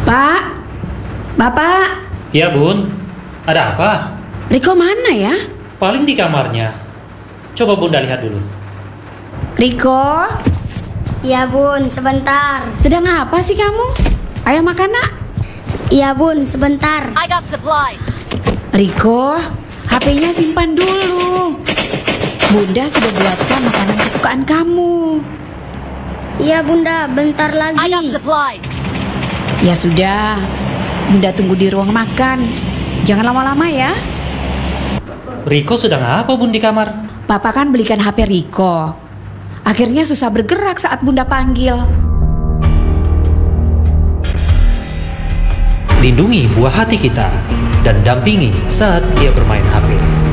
Pak, Bapak, Ya bun, ada apa? Riko mana ya? Paling di kamarnya. Coba bunda lihat dulu. Riko, Iya bun, sebentar. sedang apa sih kamu? Ayo makan nak. Iya bun, sebentar. I got supplies. Riko, HP-nya simpan dulu. Bunda sudah buatkan makanan kesukaan kamu. Iya bunda, bentar I got lagi. supplies. Ya sudah, Bunda tunggu di ruang makan. Jangan lama-lama ya. Riko sedang apa bun di kamar? Papa kan belikan HP Riko. Akhirnya susah bergerak saat Bunda panggil. Lindungi buah hati kita dan dampingi saat dia bermain HP.